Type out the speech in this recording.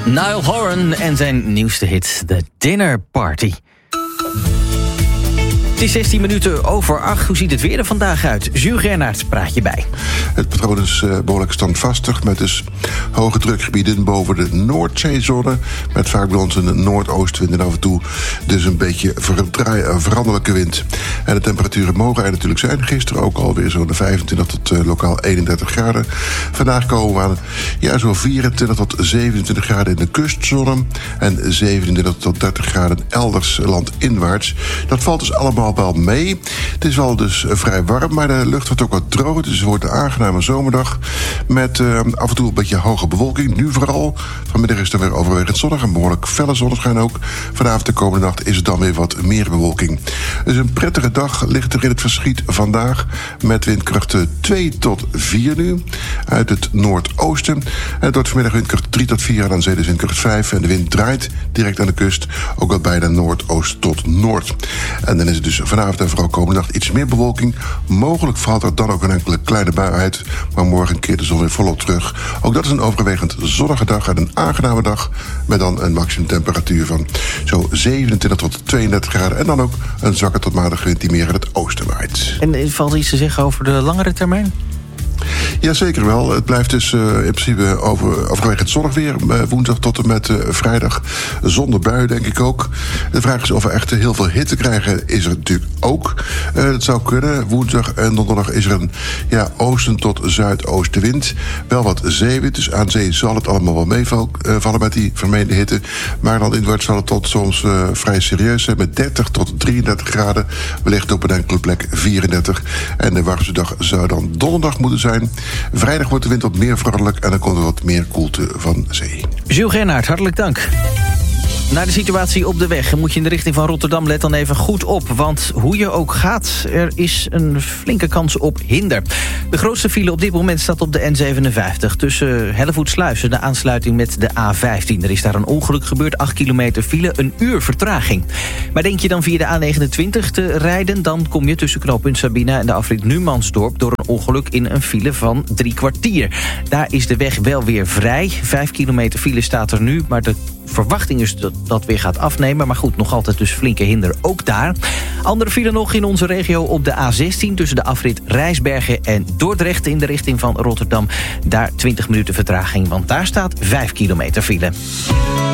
Niall Horan en zijn nieuwste hit, The Dinner Party. Het is 16 minuten over 8. Hoe ziet het weer er vandaag uit? Jules Gernaert praat je bij. Het patroon is behoorlijk standvastig, met dus hoge drukgebieden boven de Noordzeezone, met vaak bij ons een noordoostenwind en af en toe dus een beetje veranderlijke wind. En de temperaturen mogen er natuurlijk zijn. Gisteren ook alweer zo'n 25 tot lokaal 31 graden. Vandaag komen we aan zo'n 24 tot 27 graden in de kustzone en 27 tot 30 graden elders landinwaarts. Dat valt dus allemaal wel mee. Het is wel dus vrij warm, maar de lucht wordt ook wat droog. Dus het wordt een aangename zomerdag met af en toe een beetje hoge bewolking. Nu vooral. Vanmiddag is het weer overwegend zonnig en behoorlijk felle zonneschijn ook. Vanavond de komende nacht is het dan weer wat meer bewolking. Dus een prettige dag ligt er in het verschiet vandaag met windkrachten 2 tot 4 nu uit het noordoosten. En het wordt vanmiddag windkracht 3 tot 4 en aan zee dus windkracht 5. En de wind draait direct aan de kust, ook wel bijna noordoost tot noord. En dan is het dus vanavond en vooral komende nacht iets meer bewolking. Mogelijk valt er dan ook een enkele kleine bui uit, maar morgen keert de zon weer volop terug. Ook dat is een overwegend zonnige dag en een aangename dag, met dan een maximumtemperatuur van zo 27 tot 32 graden. En dan ook een zwakke tot matige wind die meer in het oosten waait. En valt iets te zeggen over de langere termijn? Ja, zeker wel. Het blijft dus in principe overwegend zonnig weer. Woensdag tot en met vrijdag. Zonder buien, denk ik ook. De vraag is of we echt heel veel hitte krijgen. Is er natuurlijk ook. Dat zou kunnen. Woensdag en donderdag is er een oosten tot zuidoostenwind. Wel wat zeewind. Dus aan zee zal het allemaal wel meevallen met die vermeende hitte. Maar dan inwaarts zal het tot soms vrij serieus zijn. Met 30 tot 33 graden. Wellicht op een enkele plek 34. En de warmste dag zou dan donderdag moeten zijn. Vrijdag wordt de wind wat meer veranderlijk en dan komt er wat meer koelte van zee. Jules Gernaert, hartelijk dank. Naar de situatie op de weg moet je in de richting van Rotterdam, let dan even goed op. Want hoe je ook gaat, er is een flinke kans op hinder. De grootste file op dit moment staat op de N57. Tussen Hellevoetsluis, de aansluiting met de A15. Er is daar een ongeluk gebeurd, 8 kilometer file, een uur vertraging. Maar denk je dan via de A29 te rijden, dan kom je tussen knooppunt Sabina en de afrit Numansdorp door een ongeluk in een file van 3 kwartier. Daar is de weg wel weer vrij. 5 kilometer file staat er nu, maar de verwachting is dat dat weer gaat afnemen. Maar goed, nog altijd dus flinke hinder ook daar. Andere file nog in onze regio op de A16... tussen de afrit Rijsbergen en Dordrecht in de richting van Rotterdam. Daar 20 minuten vertraging, want daar staat 5 kilometer file.